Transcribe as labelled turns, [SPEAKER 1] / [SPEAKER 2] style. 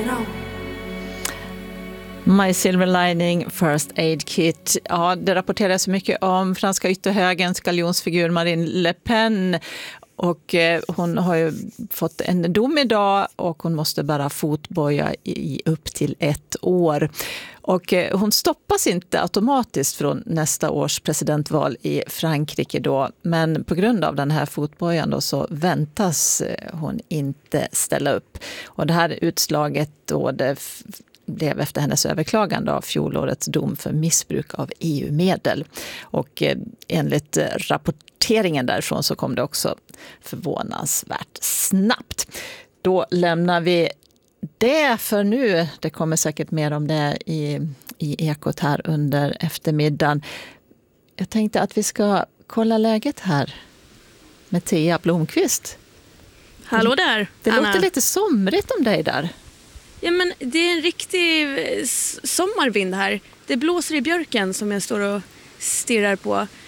[SPEAKER 1] My Silver Lining, First Aid Kit. Ja, det rapporteras mycket om franska ytterhögerns galjonsfigur Marine Le Pen. Och hon har ju fått en dom idag och hon måste bära fotboja i upp till 1 år. Och hon stoppas inte automatiskt från nästa års presidentval i Frankrike då. Men på grund av den här fotbojan då så väntas hon inte ställa upp. Och det här utslaget då det blev efter hennes överklagande av fjolårets dom för missbruk av EU-medel. Och enligt rapporteringen därifrån så kom det också förvånansvärt snabbt. Då lämnar vi det för nu. Det kommer säkert mer om det i Ekot här under eftermiddagen. Jag tänkte att vi ska kolla läget här med Thea Blomqvist.
[SPEAKER 2] Hallå där,
[SPEAKER 1] Det
[SPEAKER 2] Anna.
[SPEAKER 1] låter lite somrigt om dig där.
[SPEAKER 2] Ja, men det är en riktig sommarvind här. Det blåser i björken som jag står och stirrar på.